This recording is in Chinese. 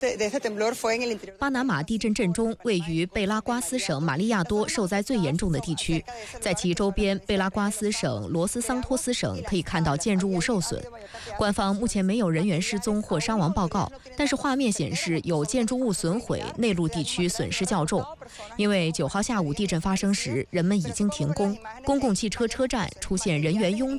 巴拿马地震震中位于贝拉瓜斯省马利亚多受灾最严重的地区，在其周边贝拉瓜斯省、罗斯桑托斯省可以看到建筑物受损。官方目前没有人员失踪或伤亡报告，但是画面显示有建筑物损毁，内陆地区损失较重。因为9号下午地震发生时，人们已经停工，公共汽车车站出现人员拥挤。